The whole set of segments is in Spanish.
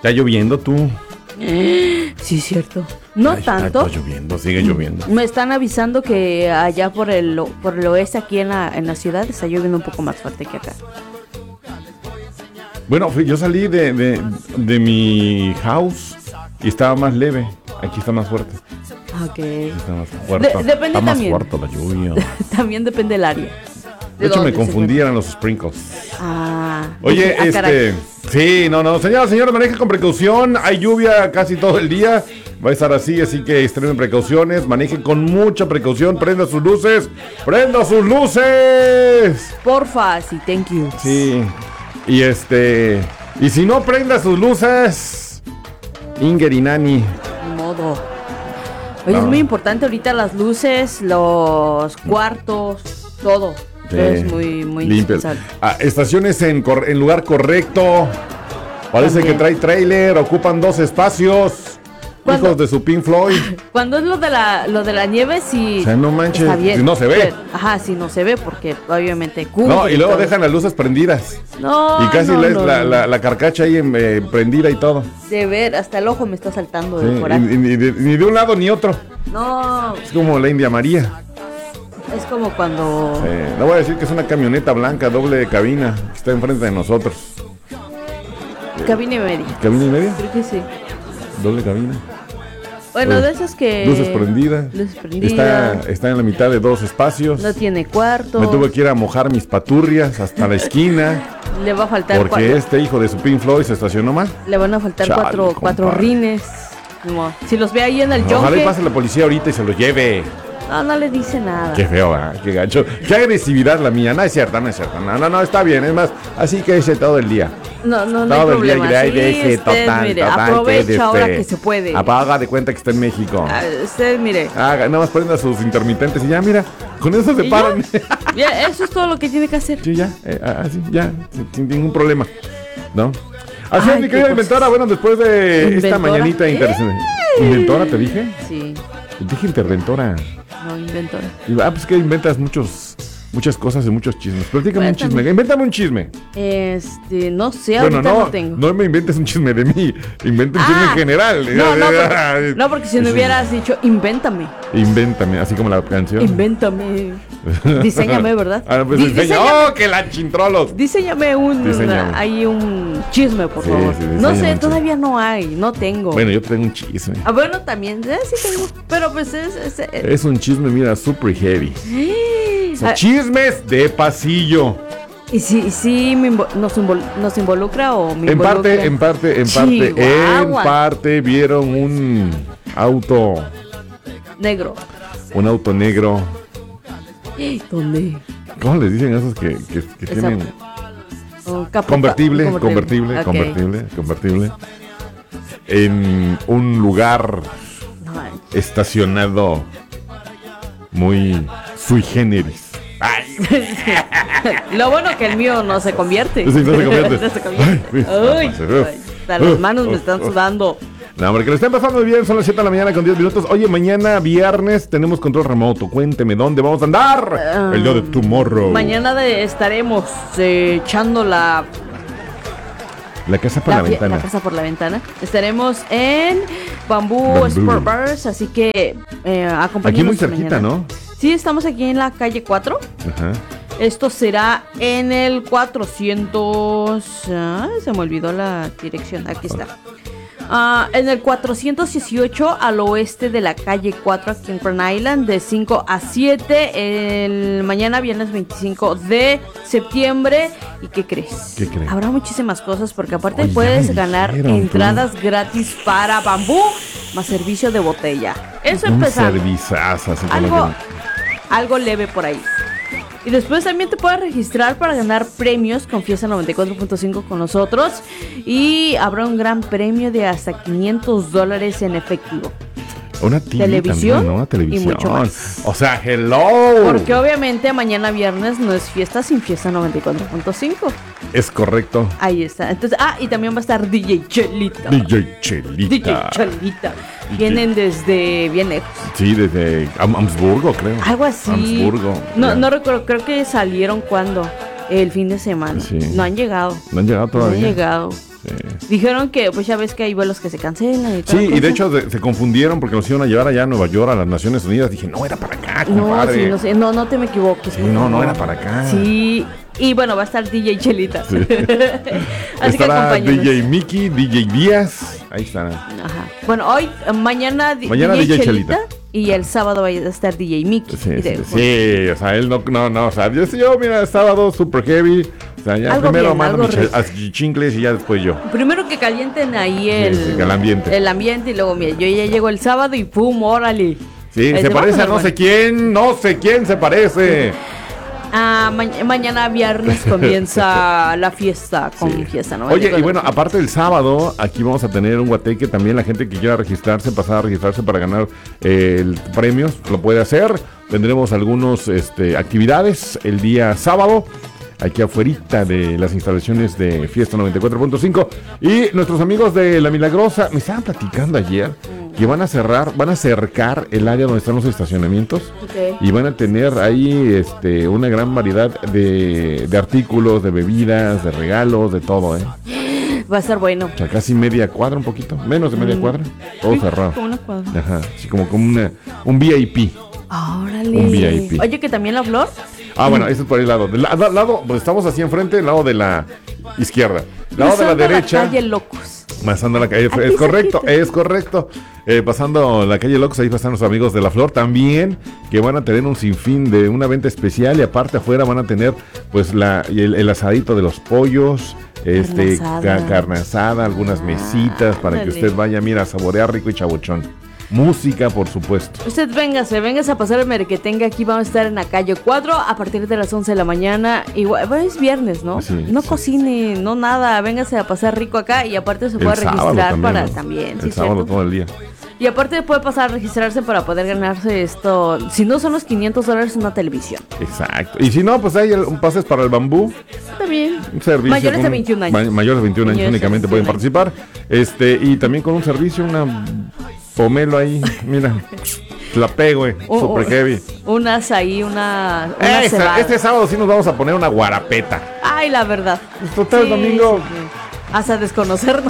¿Está lloviendo tú? Sí, cierto. No tanto. Está lloviendo, sigue lloviendo. Me están avisando que allá por el oeste, aquí en la ciudad, está lloviendo un poco más fuerte que acá. Bueno, yo salí de mi house y estaba más leve. Aquí está más fuerte. Ok. Está más fuerte. Depende está más también. fuerte la lluvia. También depende del área. De hecho, me confundieron los sprinkles. Oye, caray. sí, no, señores, manejen con precaución. Hay lluvia casi todo el día. Va a estar así que extremen precauciones. Manejen con mucha precaución. Prenda sus luces. ¡Prenda sus luces! Porfa, sí, thank you. Sí. Y si no prenda sus luces, Inger y Nani. Ni modo. Oye, es muy importante ahorita las luces, los cuartos, todo. Sí. Es muy Limpio. indispensable. Estaciones en lugar correcto. Parece También. que trae trailer. Ocupan 2 espacios. ¿Cuándo? Hijos de su Pink Floyd. Cuando es lo de la nieve, sí. O sea, no manches, está bien. si no se ve. Ajá, si no se ve, porque obviamente cubre. No, y luego todo. dejan las luces prendidas. No. Y casi no, ves no. la carcacha ahí prendida y todo. De ver, hasta el ojo me está saltando Sí, de coraje. ni de un lado ni otro. No, Es como la India María. es como cuando. Le voy a decir que es una camioneta blanca, doble de cabina, que está enfrente de nosotros. Cabina y media. ¿Cabina y media? Creo que sí. Doble cabina. Bueno, de esas que. Luces prendidas. Luces prendidas. Está en la mitad de 2 espacios. No tiene cuarto. Me tuve que ir a mojar mis paturrias hasta la esquina. Le va a faltar Porque este hijo de su Pink Floyd se estacionó mal. Le van a faltar Chale, cuatro compadre. rines. Como, si los ve ahí en el Ojalá y yonke. pase la policía ahorita y se lo lleve. No le dice nada. Qué feo, qué gacho. Qué agresividad la mía. No es cierto. No, está bien. Es más, así que ese todo el día. No hay Todo el día problema. iré, Sí, deje, usted, mire, aprovecha quédese. ahora que se puede. Haga de cuenta que está en México. Usted, mire. Nada más prenda sus intermitentes y ya, mira, con eso se ¿Y paran. Ya, eso es todo lo que tiene que hacer. Sí, ya, así, ya, sin ningún problema, ¿no? Así Ay, es, mi qué querida cosas. inventora, bueno, después de esta ¿Inventora? mañanita interesante. ¿Inventora te dije? Sí, Dije interventora. no, inventora. Pues que inventas muchas cosas y muchos chismes. Platícame un Cuéntame. chisme, invéntame un chisme. No sé, Bueno, ahorita no tengo. no me inventes un chisme de mí, inventa un chisme en general. No, porque si no hubieras dicho, invéntame. Invéntame, así como la canción. Invéntame. Diseñame, ¿verdad? Pues enseña. ¡Oh, que la chintrolos! Diseñame Diseñame. un chisme, por Sí, favor. sí, No diseñame sé, un todavía no hay, no tengo. Bueno, yo tengo un chisme. Bueno, también, sí tengo. Pero pues Es un chisme, mira, super heavy. O sea, Ah, chismes de pasillo. ¿Y si nos involucra o me En involucra? en parte vieron un auto Negro. negro. ¿Dónde? ¿Cómo les dicen esos que Esa- tienen convertible? En un lugar No, estacionado muy sui generis. Ay, lo bueno que el mío no se convierte. Sí, no se convierte. No se convierte. Ay, Ay, hasta las manos me están sudando. no, hombre, que le estén pasando bien. Son las 7 de la mañana con 10 minutos. Oye, mañana viernes tenemos control remoto. Cuénteme dónde vamos a andar el día de tomorrow. Mañana estaremos echando la casa por la ventana. La casa por la ventana. Estaremos en Bambú Sport Bars, así que acompáñenos. Aquí muy cerquita, mañana. ¿no? Sí, estamos aquí en la calle 4. Ajá. Esto será en el 400... se me olvidó la dirección. Aquí está. En el 418 al oeste de la calle 4 aquí en Crown Island, de 5 a 7 mañana viernes 25 de septiembre. ¿Y qué crees? ¿Qué crees? Habrá muchísimas cosas porque aparte Oye, puedes ya me ganar dijeron, entradas gratis para Bambú más servicio de botella. Eso Un empezando. servizazo, así como Algo, que- algo leve por ahí. Y después también te puedes registrar para ganar premios con Fiesta 94.5 con nosotros. Y habrá un gran premio de hasta $500 en efectivo. Una TV televisión también, ¿no? Una televisión. y mucho más. O sea, hello. Porque obviamente mañana viernes no es fiesta sin Fiesta 94.5. Es correcto. Ahí está. Entonces, y también va a estar DJ Chelita. DJ Chelita. DJ Chelita. Vienen desde bien lejos. Sí, desde Hamburgo, creo. Algo así. Hamburgo. No, Ya. no recuerdo, creo que salieron cuando el fin de semana. Sí. No han llegado. No han llegado No todavía. han llegado. Dijeron que, pues ya ves que hay vuelos que se cancelan y todo. Sí, y de hecho se confundieron porque los iban a llevar allá a Nueva York, a las Naciones Unidas. Dije, no, era para acá, compadre. No, sí, no sé, no te me equivoques. Sí, no era para acá. Sí, y bueno, va a estar DJ Chelita. Sí. Así estará que acompáñenos. DJ Mickey, DJ Díaz, ahí estará. Ajá. Bueno, mañana DJ Chelita. Y el sábado va a estar DJ Mickey. Sí, o sea, él no, o sea, yo mira, sábado super heavy. O sea, ya algo primero bien, mando mis chincles y ya después yo. Primero que calienten ahí el ambiente. El ambiente y luego, mira, yo ya llego el sábado y pum, órale. Sí, se parece a no sé quién se parece. Mañana viernes comienza la fiesta con fiesta, ¿no? Oye, y bueno, aparte del sábado, aquí vamos a tener un guateque. También la gente que quiera pasar a registrarse para ganar premios, lo puede hacer. Tendremos algunas actividades el día sábado, aquí afuerita de las instalaciones de Fiesta 94.5. Y nuestros amigos de La Milagrosa me estaban platicando ayer que van a cercar el área donde están los estacionamientos. Okay. Y van a tener ahí una gran variedad de artículos, de bebidas, de regalos, de todo, Va a estar bueno. O sea, casi media cuadra, un poquito, menos de media cuadra, todo sí, cerrado. Como una cuadra. Ajá, así como un VIP. ¡Órale! Un VIP. Oye, que también la flor. Bueno, eso es por el lado. Del lado, pues estamos así enfrente, el lado de la izquierda. Lado de la derecha. La calle Locos. Pasando la calle, es correcto. Pasando la calle Locos, ahí pasan los amigos de la flor también, que van a tener un sinfín de una venta especial. Y aparte afuera van a tener pues el asadito de los pollos, carne asada, algunas mesitas para que usted vaya, mira, a saborear rico y chabuchón. Música, por supuesto. Usted véngase a pasar el merequetengue. Aquí vamos a estar en la calle 4 a partir de las 11 de la mañana. Igual, es viernes, ¿no? Sí, no cocine, no nada. Véngase a pasar rico acá y aparte se puede registrar para también. El sábado todo el día. Y aparte puede pasar a registrarse para poder ganarse esto. Si no son los $500, una televisión. Exacto. Y si no, pues hay un pases para el bambú. También. Un servicio. Mayores de 21 años. Mayores de 21 años únicamente pueden participar. Y también con un servicio, una pomelo ahí, mira. La pego, super heavy. Unas ahí, una este sábado sí nos vamos a poner una guarapeta. Ay, la verdad. Total, sí, domingo. Sí. Hasta desconocernos.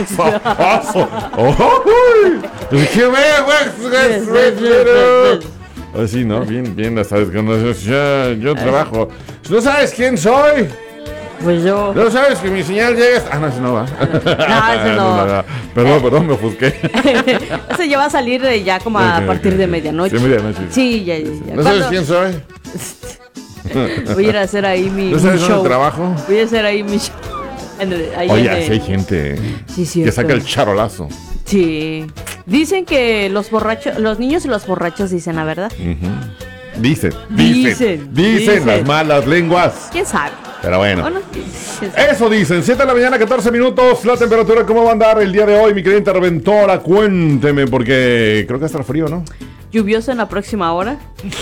Así, ¿no? Bien, hasta desconocer. Yo trabajo. ¿No sabes quién soy? Pues yo. ¿No sabes que mi señal llega? No, ese no va. No, ese no. Perdón, me ofusqué. Ese ya va a salir ya como a partir de medianoche. Sí, medianoche. Sí, ya. ¿No sabes quién soy? Voy a ir a hacer ahí mi show. ¿No sabes dónde show. Trabajo? Voy a hacer ahí mi show. Oye, así hay gente que saca el charolazo. Sí. Dicen que los niños y los borrachos dicen la verdad. Dicen las malas lenguas. ¿Quién sabe? Pero bueno. Eso dicen. 7 de la mañana, 14 minutos. La temperatura, ¿cómo va a andar el día de hoy, mi querida interventora? Cuénteme, porque creo que va a estar frío, ¿no? Lluvioso en la próxima hora.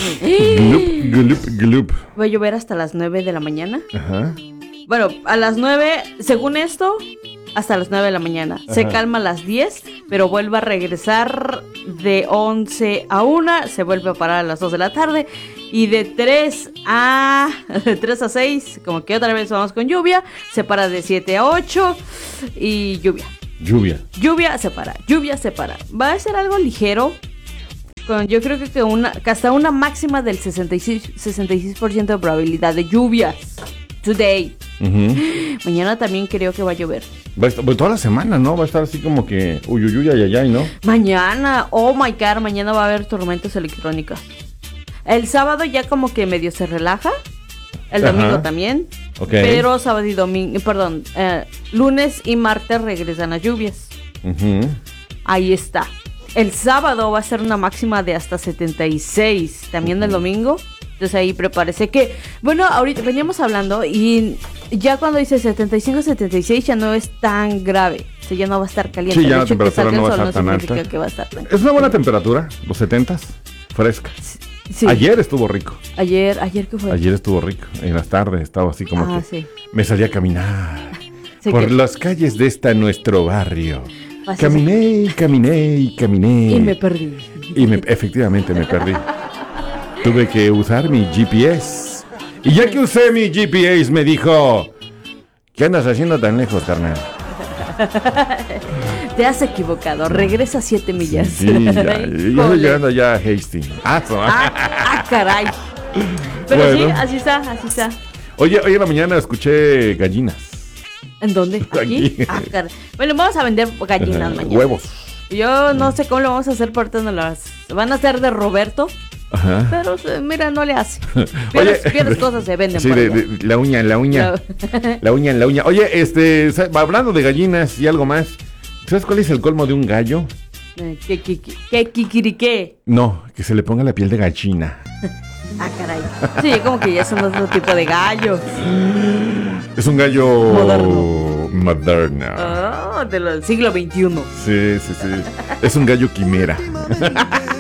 Glup. Va a llover hasta las 9 de la mañana. Ajá. Bueno, a las 9, según esto, hasta las 9 de la mañana. Ajá. Se calma a las 10, pero vuelve a regresar de 11 a 1. Se vuelve a parar a las 2 de la tarde. Y de 3 a 6, como que otra vez vamos con lluvia. Se para de 7 a 8 y lluvia. Lluvia, se para. Va a ser algo ligero. Yo creo que hasta una máxima del 66% de probabilidad de lluvia. Today. Mañana también creo que va a llover. Toda la semana, ¿no? Va a estar así como que ay, ¿no? Mañana, oh my god, mañana va a haber tormentas electrónicas. El sábado ya como que medio se relaja. El domingo también. Okay. Pero sábado y domingo, lunes y martes regresan las lluvias. Ahí está. El sábado va a ser una máxima de hasta 76. También el domingo. Entonces ahí prepárese que, bueno, ahorita veníamos hablando y ya cuando dice 75, 76 ya no es tan grave. O sea, ya no va a estar caliente. Sí, ya la temperatura no va a estar tan alta. Que va a estar es una buena temperatura, los 70s, fresca. Sí. Ayer estuvo rico. Ayer, ¿qué fue? Ayer estuvo rico. En las tardes estaba así como que sí. Me salí a caminar por las calles de nuestro barrio. Caminé. Y me perdí. Efectivamente me perdí. Tuve que usar mi GPS. Y ya que usé mi GPS me dijo, ¿qué andas haciendo tan lejos, carnal? Te has equivocado. Regresa 7 millas. Sí, ya, yo estoy llegando ya a Hastings. Caray. Pero Bueno. sí, así está, así está. Oye, hoy en la mañana escuché gallinas. ¿En dónde? ¿Aquí? Aquí. Caray. Bueno, vamos a vender gallinas mañana. Huevos. Yo no sé cómo lo vamos a hacer, por ahorita no las van a hacer de Roberto. Ajá. Pero mira, no le hace. Oye, Pierdes cosas se venden Sí, por allá. la uña. La uña. Oye, hablando de gallinas y algo más, ¿sabes cuál es el colmo de un gallo? ¿Qué kikiriqué? No, que se le ponga la piel de gallina. Ah, caray. Sí, como que ya son otro tipo de gallos. Es un gallo moderno. Oh, del siglo XXI. Sí. Es un gallo quimera.